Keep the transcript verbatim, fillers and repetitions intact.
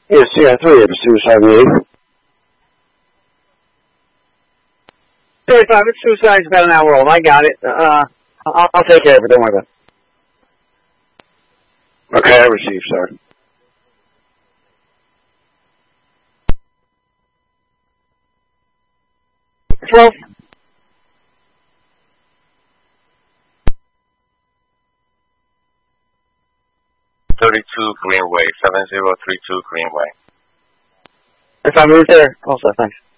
Yes, yeah, three have a suicide rate. thirty-five, it's suicide's about an hour old. I got it. Uh, I'll, I'll take care of it. Don't worry about it. Okay, I received, sir. twelve. thirty-two Greenway, seven zero three two Greenway. If I move there, also, thanks.